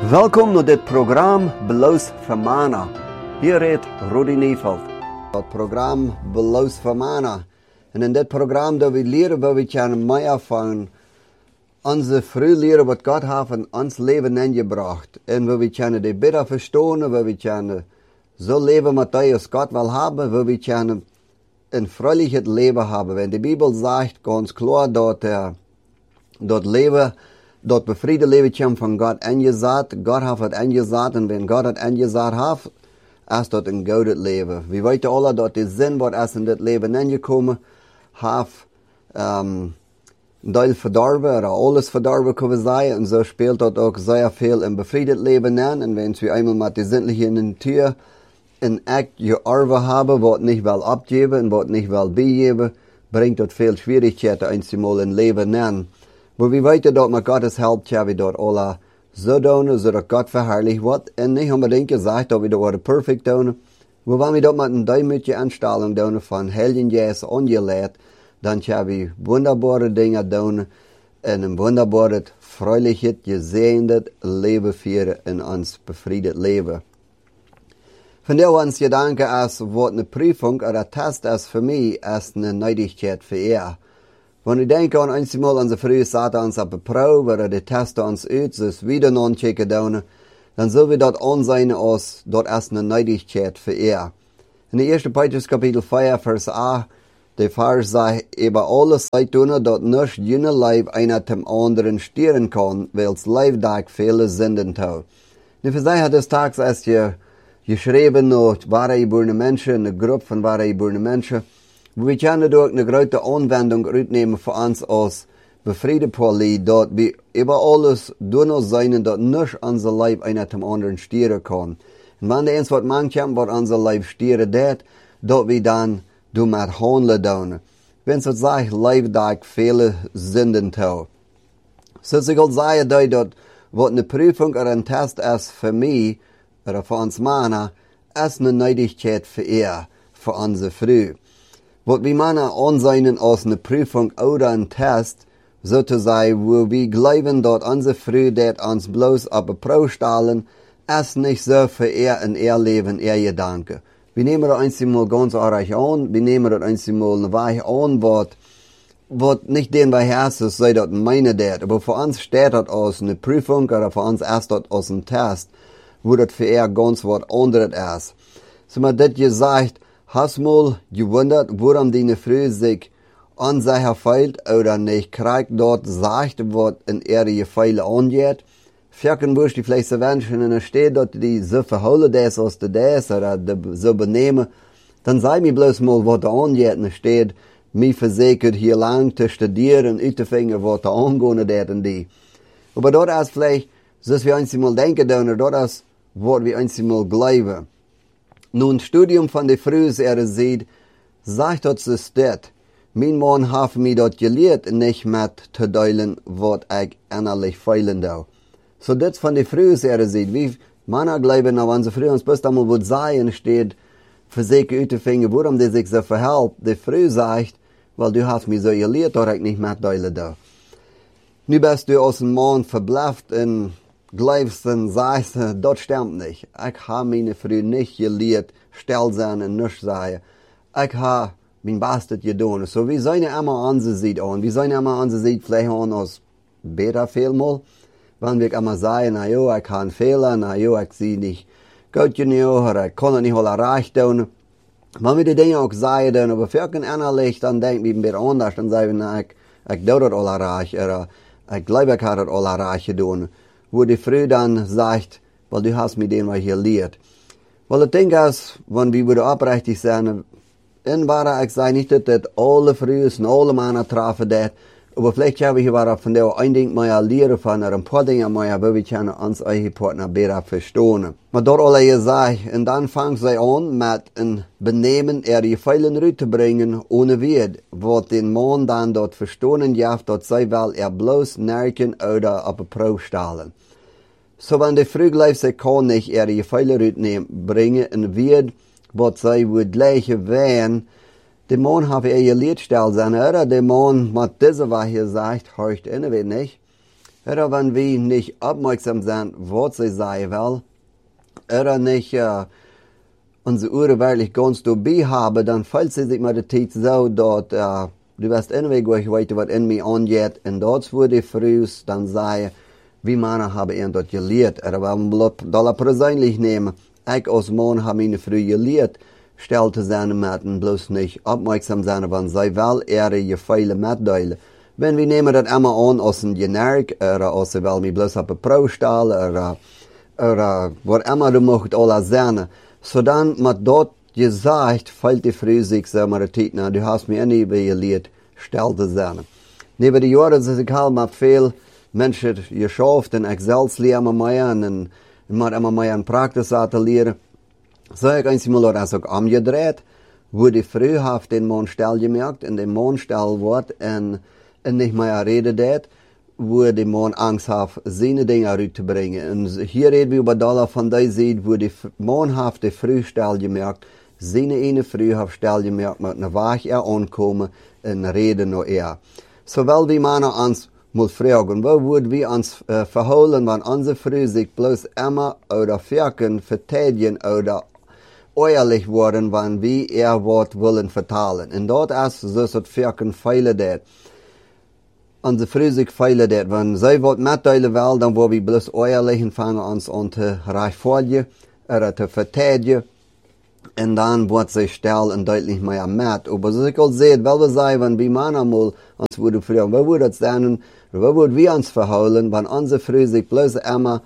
Welkom naar dit programma Beloos van Mana. Hier redt Rudy Nieveld. Het programma Beloos van Mana. En in dit programma dat we leren, waar we kunnen meer van onze vroeg leren wat God heeft in ons leven ingebracht. En waar we kunnen die beter verstaan, waar we kunnen zo leven met als God wil hebben, waar we kunnen een vrolijk leven hebben. Want de Bijbel zegt ganz klar dat leven, dat bevriede leven komt van God ingezet. God heeft het ingezet en wenn God het ingezet heeft, is dat een gouden leven. We weten alle dat de zin wat is in dit leven ingekomen, heeft deel verdorven, oder alles verdorven kunnen we zeggen. En zo speelt dat ook zeer veel in bevriedig leven in. En wenn we eenmaal met de zindliche natuur een echt geërven hebben, wat niet wil opgeven en wat niet wil bijgeven, brengt dat veel schwierigheden eenmaal in leven in. Maar we weten dat met Gottes hulp gaan we dat alle zo doen, zodat God verherrlicht wordt. En niet unbedingt gezegd dat we dat worden perfect doen. Maar wanneer we dat met een duimetje instelling doen van heldenjes ongeleid, dan gaan we wonderbare dingen doen en een wonderbare, vrolijkheid, gezegend leven vieren in ons bevrijd leven. Vandaar ons gedanken is wat een prüfung of een test is voor mij, is een neidigheid voor je. Wanneer we denken aan eenmaal onze vroeger zaten ons op een proef, waar de testen ons uit, dus wieder non checken doen, dan zullen we dat aanzien als dat is een neidigheid voor je. In de 1. Petrus kapitel 4 vers 8, de vers zegt, über alles seid doen, dat nicht jene Leib einer dem anderen stieren kann, welks Leibdag viele Sünden tut. Nu verzeiht des Tags ist geschreven naar wahre geborene Menschen, een groep van wahre geborene Menschen. We kunnen ook een grote aanwending uitnemen voor ons als bevriede Poli, dat we über alles doen zijn dat niet onze Leib einer dem anderen stieren kan. En wanneer eens wat mancham wat onze Leib stieren deed, dat we dan door met handelen doen. Wenn het zegt, Leibdag vele Sünden toe. Zoals ik al zei, dat wat een prüfung of een test is voor mij, oder voor ons mannen, is een neidigheid voor ihr, voor onze vrouw. Wat we mannen aanzien als een prüfung oder een test, so te zeggen, wo we geloven dat onze vrouw dat ons bloos op een proef stellen, is niet zo voor ihr in ihr leven, ihr gedanken. We nemen dat eenmaal ganz erg aan, we nemen dat eenmaal een weg aan, wat niet den bij hersen, sei dat meine dat, aber voor ons staat dat als een prüfung, oder voor ons is dat als een test, wo dat für er ganz wat anderes ist. So mal das gesagt, hast mal gewundert, warum die Frau sich an sich feilt oder nicht kriegt dort sagt, was in ihre Feile angeht. Vierken wirst die vielleicht so Menschen in der steht, dass die so verholen das aus der das oder so benehmen, dann sei mir bloß mal, was da angeht, und steht, mir versichert hier lang zu studieren, uitzufinden, was da angehen das und die. Aber dort ist vielleicht, so wir uns mal denken, dort ist, wat we eenmaal geloven. Nu een studium van de vroeger ziet, zegt dat ze dit. Mijn man heeft mij dat geleerd niet met te delen wat ik innerlijk feilen doe. So dit van de vroeger ziet, wie mannen geloven nou onze vroeger ons best allemaal wat zijn steht, voor zeker uit te vinden, waarom die zich zo verhelpt. De vrouw zegt, wel du hast mij zo geleerd dat ik niet met delen doe. Nu bist du als een man verblijft en glaubst und sagst, das stimmt nicht. Ich habe meine Frau nicht gelehrt, still sein und nichts sagen. Ich habe mein Bestes getan. So, wir sollen ja immer unsere Seite an. Wir sollen ja immer unsere Seite vielleicht an als besser vielmal. Wenn wir immer sagen, na ja, ich habe einen Fehler, na ja, ich sehe nicht gut genug, oder ich kann nicht alle recht tun. Wenn wir die Dinge auch sagen, aber für kein innerlich, dann denken wir ein bisschen anders. Dann sagen wir, na, ich tue das alle recht, oder ich glaube, ich habe das alle recht getan. Wo die Frau dann sagt, weil du hast mir den mal hier lehrt. Weil ich denke, wenn wir wieder aufrichtig sind, in wahre ich sage nicht, dass alle Frauen und alle Männer treffen das, aber vielleicht haben wir hier von der ein Ding mal lehren von, oder ein paar Dinge mal, wo wir können uns eigen Partner besser verstehen. Maar dort alle gesagt, und dann fangen sie an, mit ein Benehmen ihre Feilen rüberzubringen, ohne Wert, was den Mann dann dort verstehen darf, dass sie will bloß nerken oder auf eine Probe stellen. So, wenn die Frau gleich sie kann nicht ihre Feilen rüberbringen, ein Wert, was sie wohl gleich wären, der Mann hat ihr Lied stellen, oder der Mann mit dieser, was hier sagt, horcht innerlich nicht. Oder wenn wir nicht aufmerksam sind, was sie sagen will, oder nicht unsere Uhren wirklich ganz dabei haben, dann fällt sie sich mit der Zeit so, dass du wirst irgendwie weiter, was in mir angeht, und dort würde ich früh dann sagen, wie Männer haben ihn dort gelehrt. Oder wenn wir das persönlich nehmen, ich als Mann habe ihn früh gelehrt, stellte seine Mädchen bloß nicht aufmerksam sein, wenn sie wel ihre Fehler mitteilen. Wenn wir nehmen das immer an als ein Generik, oder als sie will mich bloß auf eine Pro stellen, oder was immer du möchtest, alles sein. So dann, mit dort gesagt, fällt die früh sich so mit der Zeit, na, du hast mir nie gelehrt, stellte sein. Neben den Jahren ist es halt mal viel Menschen geschafft, und ich selbst lerne immer mehr, und man immer mehr in Praxis lernen. So ich einmal das auch umgedreht, wo die früh auf den Mondstall gemerkt, in dem Mondstall wird und nicht mehr reden det, wo die Mond Angst hat, seine Dinge rauszubringen. Und hier reden wir über Dollar von der Seite, wo die Mond auf die Frühstall gemerkt, seine eine früh auf Stall gemerkt, mit einer Wache ankommen und reden noch eher. So weil wir Männer uns mal fragen, wo würden wir uns verholen, wenn unsere Früh sich bloß immer oder Ferken verteidigen oder ehrlich worden, wenn wir ihr Wort wollen vertalen. Und dort ist so das Ferken feilen det. Unsere Früh sich feilen det. Wenn sie was mitteilen will, dann wollen wir bloß ehrlich und fangen uns an zu rechtfertigen oder zu verteidigen. Und dann wird sie still und deutlich mehr mit. Aber so ich auch sehe, weil wir sagen, wenn wir Männer mal uns würden fragen, wo würde es denn, wo würden wir uns verholen, wenn unsere Früh sich bloß immer,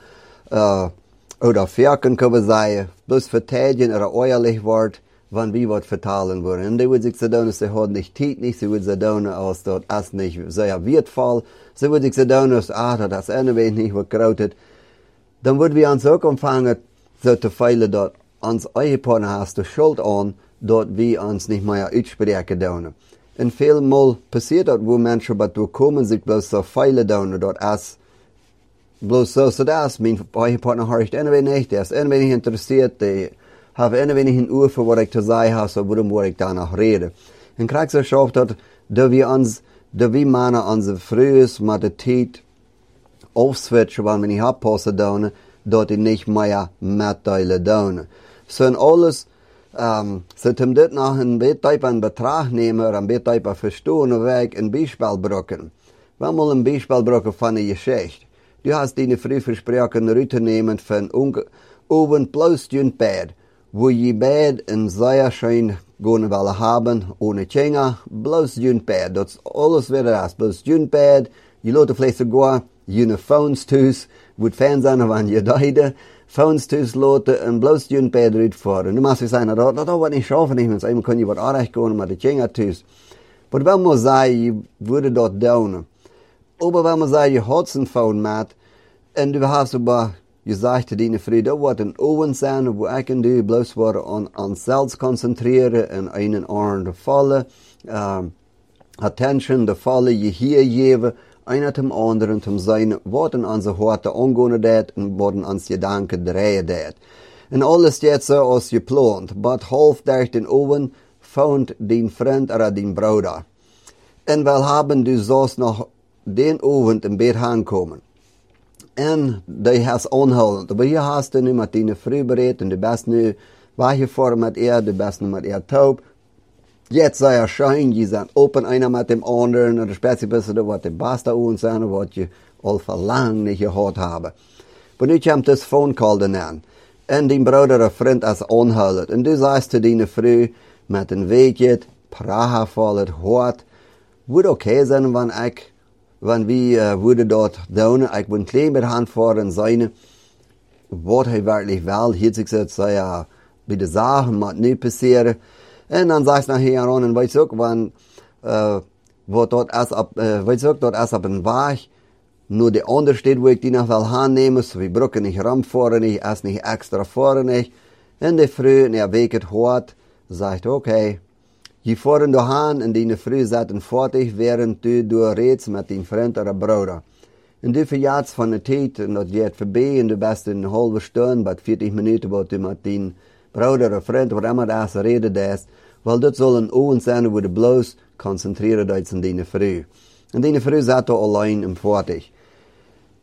oder Ferken können wir sagen, bloß verteidigen oder ehrlich wird, wenn wir was vertalen würden. Und die würden sich so tun, sie hat nicht Zeit nicht, sie würden so tun, als das ist nicht sehr wertvoll. Sie würden sich so tun, als, das eine Weg nicht was gerautet. Dann würden wir uns auch anfangen, so zu feilen, dass uns Ehepartner hast du Schuld an, dass wir uns nicht mehr aussprechen dürfen. Und vielmal passiert das, wo Menschen bei dir kommen, sich bloß so feilen dürfen, dass es bloß so das, mein Ehepartner hört irgendwie nicht, der ist irgendwie nicht interessiert, der hat irgendwie nicht ein Ohr für was ich zu sagen habe, so worum ich danach rede. In Kriegswirtschaft hat, da wir Männer unsere Frühes mit der Zeit aufswitchen, wenn wir nicht abpassen dürfen, dass die nicht mehr mitteilen dürfen. So in alles, so zum dit noch ein bisschen in Betracht nehmen, oder ein bisschen verstehen, und weg ein Beispiel brücken. Wir mal ein Beispiel brücken von einer Geschichte. Du hast die früh versprochen, Route nehmen von oben bloß ein Bett, wo je Bett in sehr schön gehen wollen haben, ohne Kinder, bloß ein Bett. Das ist alles wieder das, bloß ein Bett. Je Leute vielleicht sogar jene Phones tus, wo Fernsehen waren, je deide, Phones tus Leute und bloß ein Bett rüberfahren. Du machst sagen, das wird nicht schaffen, ich muss einmal können, je was Arbeit gehen mit den Kinder tus. Aber wenn man sagt, je würde dort down. Aber wenn man sagt, je hat ein Phone mit, und du hast aber gesagt, die Früh, da wird ein Owen sein, wo ich und du bloß an uns selbst konzentrieren, in einen Ohren fallen, Attention, der Falle, je hier geben, einer zum anderen, zum sein, was in unsere Horte angehen det, und was in uns Gedanken drehen det. Und alles jetzt so als geplant, but half durch den Owen, fand den Freund oder den Bruder. Und wir haben du sollst noch den Owen im Bett ankommen. Und die hast anhalten. Aber hier hast du nicht mit deinen Früh berät, und du bist nu weggefahren mit ihr, du bist nu mit ihr taub. Jetzt sei er schön, die sind open einer mit dem anderen, oder speziell bist du, was die Basta uns sind, was je all verlangt nicht gehört haben. Aber nu kommt das Phone Call dann an. Und dein Bruder oder Freund ist anhalten. Und du sagst zu deiner Früh, mit dem Weg geht, Praha fallet, hart, würde okay sein, wenn wir würde dort down, ich würde klein mit Hand fahren, seine, was er wirklich will, hier sich jetzt, ja, bitte sagen, was nicht passieren. Und dann sagst du nachher an, und weißt du, wenn, wo dort erst ab, weißt du, dort erst ab ein Weg, nur die andere steht, wo ich die noch will annehmen, so wie Brücke nicht ramfahren, ich erst nicht extra fahren, nicht. In der Früh, in der Weg geht hart, sagt, okay, je fahren du an, in die Früh seid fertig, während du redest mit deinem Freund oder Bruder. Und du verjagst von der Zeit, und das geht vorbei, und du bist in eine halbe Stunde, bei 40 Minuten, wo du mit deinem Bruder oder Freund, was immer das redet ist, weil das soll ein Ohren sein, wo du bloß konzentrieren dich in deine Früh. Und deine Früh seid du allein im Fertig.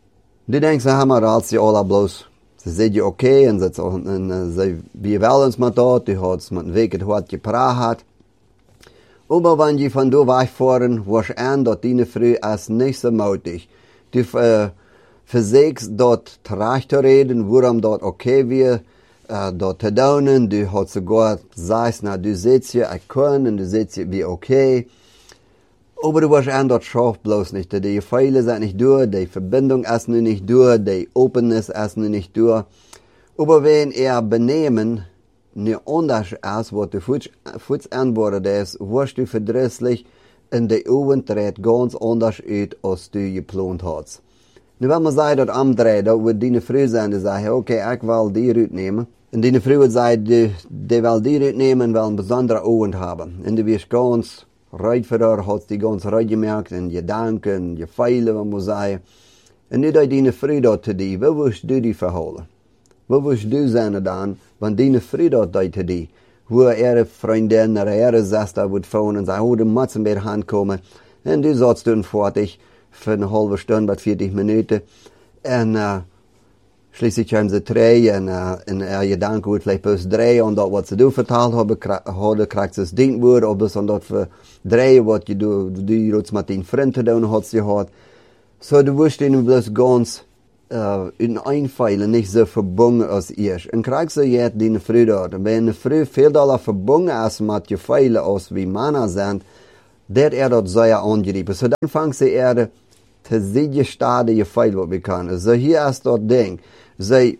Die denken, als die alle bloß, sie sehen ja okay, und sie, wir wollen uns mal dort, die hat es mit dem Weg hat gepraat. Aber wenn die von da wegfahren, was an, dort die früh als nicht so mutig. Die versuchst dort terecht zu reden, warum dort okay wir, dort zu tun, du hat sogar gesagt, na, du sitzt hier, ich kann, und du sitzt hier wie okay. Aber du warst an dort schafft bloß nicht. Die Pfeile sind nicht durch, die Verbindung ist noch nicht durch, die Openness ist noch nicht durch. Aber wenn benehmen nicht anders ist, was du Fuß antwortet ist, wirst du verdrießlich und die Augen tritt ganz anders aus, als du geplant hast. Nu, wenn man sagt, dat omdraait, dat wordt die vrouw zijn die zeggen, oké, ik wil die route nemen. En die vrouw wordt zeggen, die wil die route nemen en wil een bijzondere ogen hebben. En die was ganz ruid voor haar, had die ganz ruid gemerkt en je danken, je feilen, wat man zeggen. En nu dat die vrouw dat te die, wat wilst du die verhalen? Wat wilst du zijn dan, wanneer die vrouw dat te die? Hoe ihre vriendin naar ihre zuster wordt phone en zeggen, hoe de matsen bij de hand komen. En du zat toen fertig. Für eine halbe Stunde, bis 40 Minuten. Und schließlich haben sie drei und Gedanken wird vielleicht bis drei und das, was sie du verteilt haben, kriegt sie das Dienstwort, ob es und das für drei, was du jetzt mit den Freunden tun hast gehabt. So, du wirst ihnen bloß ganz in Einfällen nicht so verbunden als ich. Und kriegst du jetzt die Früh dort. Wenn eine Früh viel doller verbunden ist mit den Feilen, als wie Männer sind, dat dort sehr angerieben. So, dann fangst du te zien stade je feil wat we kunnen. So hier ist das Ding. Zij,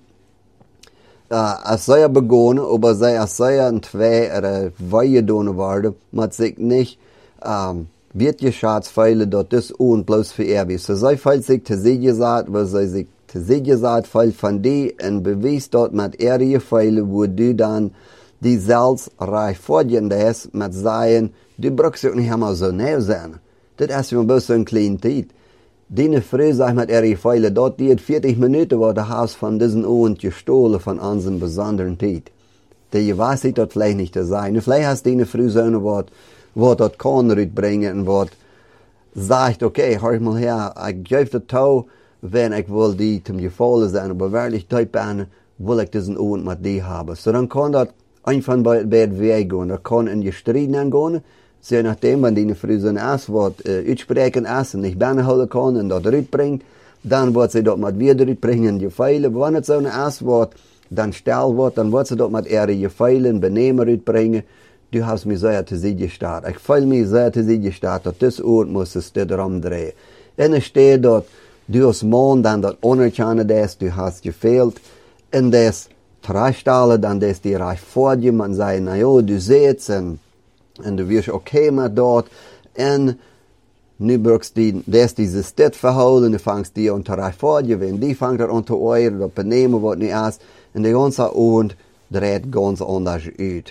als zij begonnen, aber zij als zij een twee oder weihe doen worden, maar zich niet, wird geschaut feilen, dat is und bloß für ewig. So, zij feilt sich te zien gesagt, weil zij sich te zien gesagt, feilt von die, en beweist dort mit ehrliche feilen, wo du dann die selbst reich vorgehen ist, mit sein, du brauchst auch nicht immer so näher sein. Das ist ja bloß so ein kleiner Zeit. Die Frau sagt mit ihrer Feile, dort die 40 Minuten war der Haus von diesen Abend gestohlen von unserem besonderen Zeit. Die weiß ich dort vielleicht nicht zu sein. Vielleicht hast die Frau so ein Wort, dort kann bringen und Wort sagt, okay, hör mal her, ich gebe das Tau, wenn ich will die zum Gefallen sein, aber wirklich dort bin, will ich diesen Abend mit die haben. So dann kann das einfach bei der Weg gehen, da kann in die Striden gehen, je nachdem, wenn die Frau so ein Asswort uitspreken ist und nicht behandeln kann und das rüberbringt, dann wird sie dort mit wieder rüberbringen, die Pfeile. Aber wenn es so ein Asswort dann still wird, dann wird sie dort mit ihren Pfeilen, Benehmen rüberbringen. Du hast mich sehr zu sie gestartet. Ich fühle mich sehr zu sie gestartet, das Ort muss es dir drum drehen. Und es steht dort, du als Mann, dann dort unerkennen das, du hast gefehlt, und das Trastelle, dann das die reich vor dir, man sagt, na ja, du siehst, und du wirst okay mit dort. Und nu brauchst du diese Stadt verholen, du fängst die unter reich vor dir, wenn die fängt er unter euer, das Benehmen wird nicht erst, und die ganze Abend dreht ganz anders aus.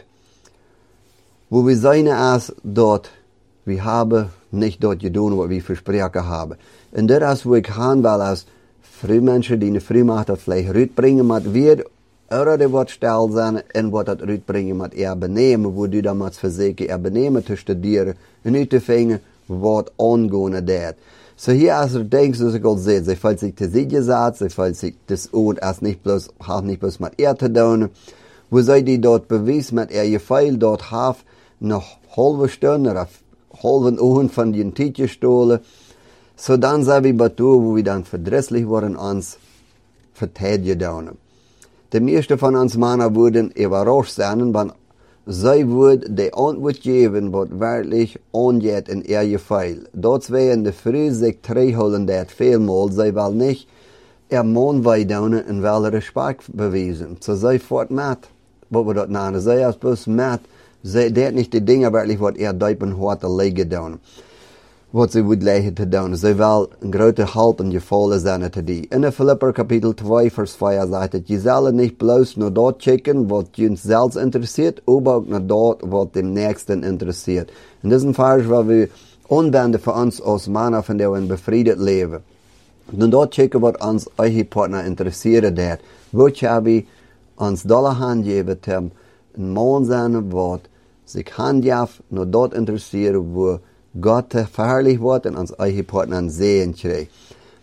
Wo wir sein ist, dort, wir haben nicht dort getan, was wir versprochen haben. Und das ist, wo ich haben will, als Frühmenschen, die eine Frühmacht das vielleicht rüberbringen, mit wir, oder die wird still sein und wird das rüberbringen mit ihr Benehmen, wo du damals versuchen, ihr Benehmen zu studieren und nicht zu finden, was angehen wird. So hier ist es, denkst du, ich sehe, sie fühlt sich zu sich gesagt, sie fühlt sich das Ort erst nicht bloß mit ihr zu tun, wo sie die dort bewiesen mit ihr Gefeil dort haben, noch halbe Stunde oder halben Uhr von den Tisch gestohlen. So dann sind wir bei du, wo wir dann verdrießlich wurden, uns verteidigen. Die meisten von uns Männern würden überrascht sein, wenn sie würden die Antwort geben, was wirklich angeht in ihr Gefeil. Dort werden die Früh sich holen, das vielmal, sie will nicht ihr Mann weidaunen und will Respekt beweisen. So sie fort mit, was wir dort nennen, sie ist bloß mit, sie hat nicht die Dinge wirklich, was ihr Deipen hat, legen down. Was sie would legen te doen. Sie will een grote hulp en gevallen zijn te die. In Philipper Kapitel 2, Vers 4 sagt es, je zullen nicht bloß nur dort checken, was uns selbst interessiert, aber auch nur dort, was dem Nächsten interessiert. In diesem Vers, weil wir unwenden für uns als Männer, von der wir befriedet leben. Und dort checken, was uns Ehepartner interessiert hat. Wo habe ich uns Dollar Hand geben, ein Mann sein, was sich Hand darf, nur dort interessiert, wo Gott verherrlicht wird und uns Ehepartner sehen kriegt.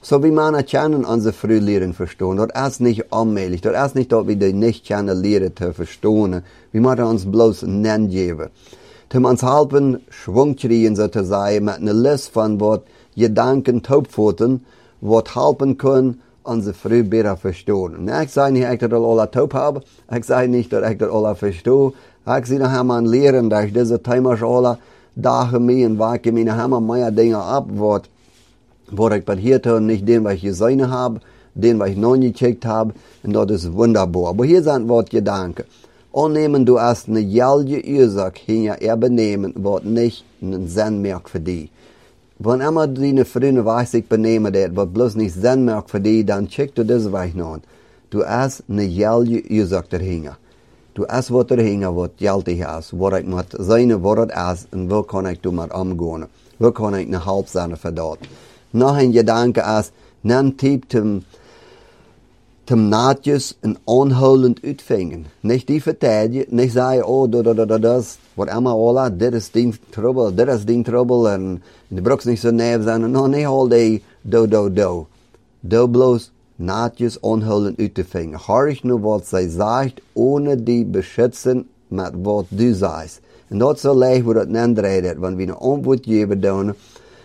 So wie man kennen unsere Frühlehren verstehen. Dort ist nicht allmählich. Dort ist nicht dort, wie die nicht kennen, Lehren zu verstehen. Wie man uns bloß nennen geben. Zum uns helfen, Schwung kriegen, sozusagen, mit einer Liste von Wort Gedanken, Taubpfoten, was helfen können, unsere Früh besser verstehen. Ich sage nicht, dass ich das alle taub habe. Ich sage nicht, dass ich das alle verstehe. Ich sehe nachher mal Lehren, dass ich diese Thema alle Dagen mir und wacke mir nachher mal mehr Dinge ab, was ich passiert habe, nicht den, was ich gesehen habe, den, was ich noch nicht gecheckt habe. Und das ist wunderbar. Aber hier sind Wort Gedanken. Annehmen, du hast eine jährliche Ursache hinter ihr Benehmen, was nicht einen Sinn merkt für dich. Wenn immer deine Freunde weiß, ich benehme das, was bloß nicht Sinn merkt für dich, dann check du das Weg noch. Du hast eine jährliche Ursache dahinter. Du hast was dahinter, was gültig ist, was ich mit sein, was das ist, und wo kann ich damit umgehen. Wo kann ich eine Halb sein für das. Noch ein Gedanke ist, nimm Tipp zum Natjes en onholend uitvingen. Nicht die vertellen, nicht sagen, oh, das, wat immer alla, dit is die trouble, en de brooks niet zo neef zijn, no, niet al die, do. Do bloos Natjes onholend uit te vingen. Haarig nu wat zij zegt, ohne die beschützen met wat du sagst. En dat zo leicht wordt het nemen, want we een antwoord geven doen,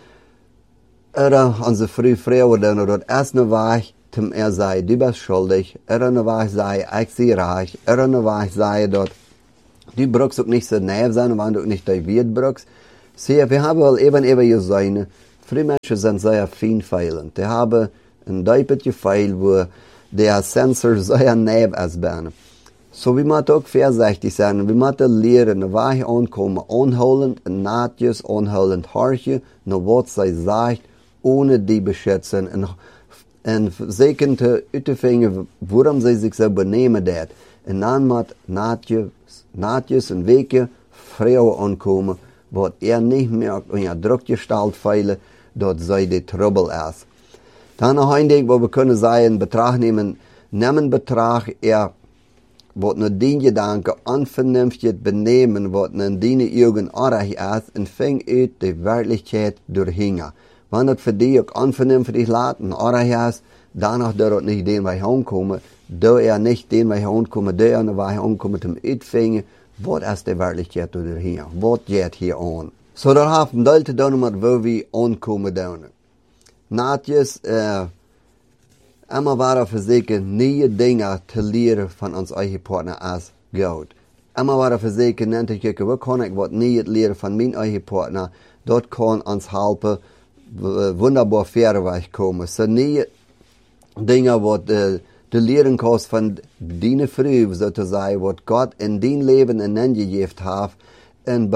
onze vrouwen doen, dat is een weg, zum sei, du bist schuldig, eine Wahrheit sei, ich sei reich, eine Wahrheit sei, dort, du brauchst auch nicht so nahe sein, wenn du nicht dein Wirt brauchst. Sieh, wir haben wohl eben gesehen, viele Menschen sind sehr feinfühlend. Die haben ein deutliches Gefühl, wo der Sensor sehr nahe ist. So wie man auch vorsichtig sein, wie man lernen, eine Wahrheit ankommen, anholend, natjes, anholend, hartje, nur was sie sagt, ohne die beschützen, en zeker te uitvinden waarom ze zich zo benemen dat. En dan moet naadjes en weken vrouwen aankomen, wat niet meer in druk gesteld veilen, dat zij de trouble is. Dan nog een ding wat we kunnen zeggen, betracht nemen betracht wat naar die gedanken onvernünftig benemen, wat naar die eigen oorlog is, en ving uit de werkelijkheid doorhingen. Wanneer het voor die ook onvernünftig laten, oorlog is, danach dort nicht den Weg ankommen, da nicht den Weg ankommen, da den Weg ankommen zum Uitvingen, was ist die Wirklichkeit hier, was geht hier an. So, da haben Leute dann mal, wo wir ankommen dann. Natjes, immer war für sich neue Dinge zu lernen von uns eigen Partner als gut. Immer war für sich, nennt ich, wo kann ich was Neues lernen von meinem eigen Partner, dort kann uns helfen, wunderbar fair Weg kommen. So, neue Dinge, wat du leren kannst von deiner Früh, sozusagen, was Gott in dein Leben hineingegeben hat, und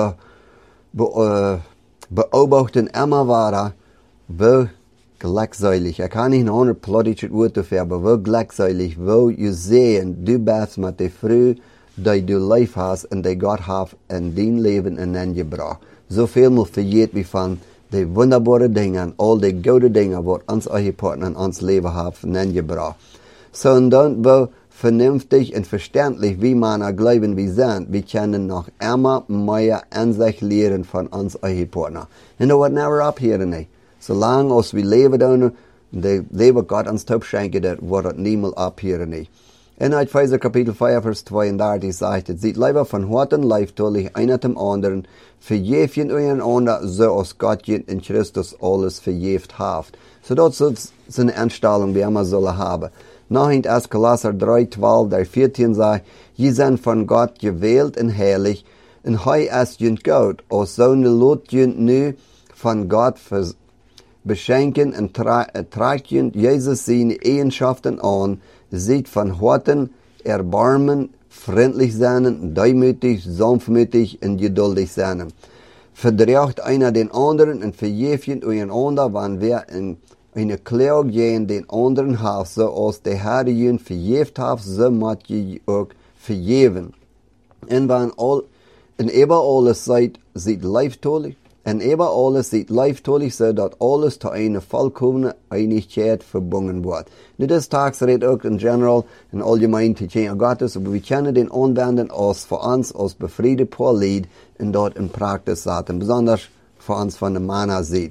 beobachten immer weiter, wo glückselig, ich kann nicht ein anderes politisches Wort dafür, aber wo glückselig, wo du sehen, du bist mit der Früh, die du lief hast und die Gott hat in dein Leben hineingebracht. So viel mal verjährt wie von die wunderbare Dinge, all die gute Dinge, die uns eigen Partner in uns Leben haben, gebracht. So, und dann, wo vernünftig und verständlich, wie man glauben wir sind, wir können noch immer mehr an sich lernen von uns eigen Partner. Und das wird never abhören, nicht. Solange als wir leben dann, der Leben Gott uns taub schenken, das wird es niemals abhören, nicht. In Epheser Kapitel 5, Vers 32 sagt es, seht lieber von Horten leibtülich einer zum anderen, verjäfen einander, so als Gott in Christus alles verjäft hat. So das ist eine Einstellung, die wir sollen haben. Nachher als Kolosser 3, 12, der 14 sagt, je sind von Gott gewählt und heilig, und hei ist jünd Gott, als so eine Lot jünd nu von Gott beschenken und tragt jünd Jesus seine Eigenschaften an, sieht von Horten, Erbarmen, freundlich sein, demütig, sanftmütig und geduldig sein. Verdrängt einer den anderen und verjäft einander, wenn wir in eine Klage gegen den anderen hat, so als der Herr ihn verjäft hat, so muss ihr auch verjäven. Und wenn über alles seid leibtülich, und über alles seid leibtülich, so dass alles zu einer vollkommenen Einigkeit verbunden wird. Nicht das Tags redet auch in general, in allgemein die Tien Gottes, aber wir können den anwenden als für uns, als befriedet Lied, und dort in Praxis setzen, besonders für uns von der Mana sieht.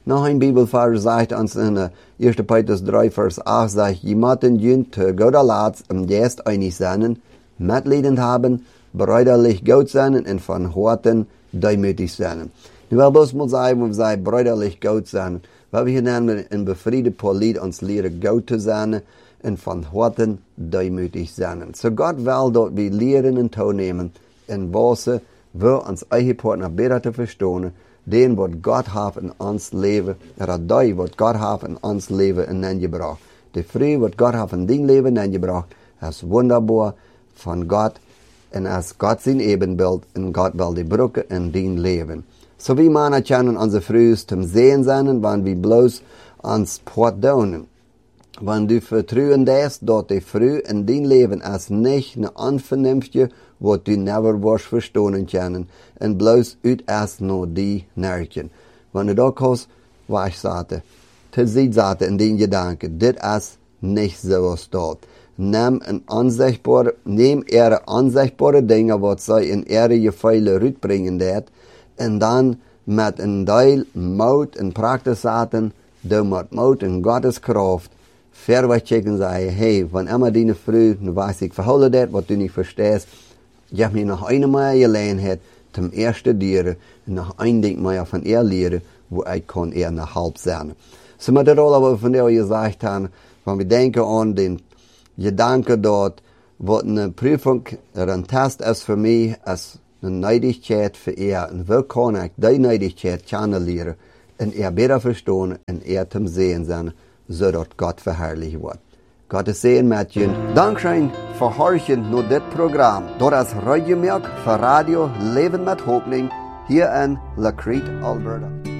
Noch ein Bibelvers sagt uns in 1. Petrus 3, Vers 8, sagt, je moeten jün te Goda laats Geest einig zijn, medlidend haben, brüderlich gut sein und von Horten demütig sein. Nu wil bloß mal sagen, wenn wir sagen, brüderlich gut sein, weil wir hier nennen, in befriedet Polit uns lehren, gut zu sein und von Horten demütig sein. So Gott will dort wir lehren und teilnehmen, in was wir uns eigen Partner besser zu verstehen, den wat Gott hat in ons leven, die wat Gott hat in ons leven ingebracht. Die Früh wat Gott hat in dein Leben ingebracht, ist wunderbar von Gott und als Gott sein Ebenbild und Gott will die Brücke in dein Leben. So wie Männer können unsere Früh zum Sehen sein, wenn wir bloß ans Port donen. Wenn du vertrauen darfst, dort die Früh in dein Leben als nicht eine Anvernünftige, was du never wirst verstehen können, und bloß ut erst nur die Nerven. Wenn du da kommst, was ich sagte, zu sehen sagte in den Gedanken, das ist nicht so was dort. Nimm ihre ansichtbare Dinge, was sie in ihre Gefühle rütbringen wird, und dann mit einem Teil Mut und Praxis sagen, du mit Mut und Gottes Kraft, verweichen und sagen, hey, wenn immer deine Früh, du weißt, ich verhalte das, was du nicht verstehst, ich habe mir noch einmal gelernt, zum ersten Dieren, und noch ein Ding mehr von ihr lernen, wo ich kann eher nach halb sein. So mit der Rolle, was wir von der gesagt haben, wenn wir denken an den Gedanken dort, was eine Prüfung, ein Test ist für mich, ist eine Neidigkeit für ihr. Und wie kann ich die Neidigkeit kennenlernen und ihr besser verstehen und ihr zum Sehen sein, sodass Gott verherrlicht wird. Gottes Segen mit Ihnen. Dankeschön für Horchen nur das Programm. Dort ist Radio Milk für Radio Leben mit Hoffnung hier in La Crete, Alberta.